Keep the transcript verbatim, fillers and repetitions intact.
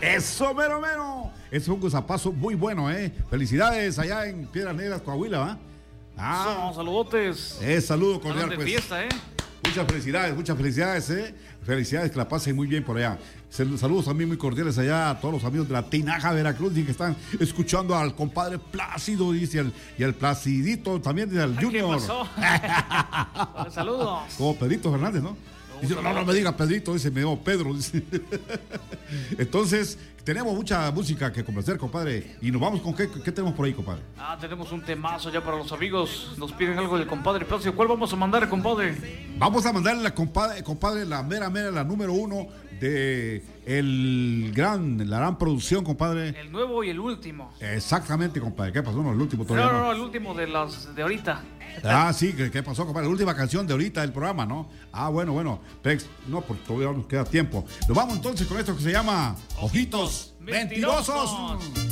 Eso, mero, mero. Es un gusapazo muy bueno, ¿eh? Felicidades allá en Piedras Negras, Coahuila, ¿va? Ah, Eso, saludotes. Eh, saludo cordial, de pues. fiesta, ¿eh? Muchas felicidades, muchas felicidades, ¿eh? Felicidades, que la pasen muy bien por allá. Saludos también muy cordiales allá a todos los amigos de la Tinaja, Veracruz, y que están escuchando al compadre Plácido, dice, el, y al Placidito, también dice al Junior. ¿Qué pasó? Saludos. Como Pedrito Fernández, ¿no? Dice, no, no me diga Pedrito, dice, me llamo Pedro. Dice. Entonces, tenemos mucha música que complacer, compadre. Y nos vamos con qué, qué tenemos por ahí, compadre. Ah, tenemos un temazo ya para los amigos. Nos piden algo del compadre Plácido. ¿Cuál vamos a mandar, compadre? Vamos a mandarle la compadre, compadre, la mera mera, la número uno de el gran, la gran producción, compadre. El nuevo y el último. Exactamente, compadre. ¿Qué pasó? No, el último todavía. No, no, no, no, el último de las de ahorita. Ah, sí, ¿qué, qué pasó, compadre? La última canción de ahorita del programa, ¿no? Ah, bueno, bueno. Pex, no, porque todavía nos queda tiempo. Nos vamos entonces con esto que se llama Ojitos Mentirosos. Mentirosos.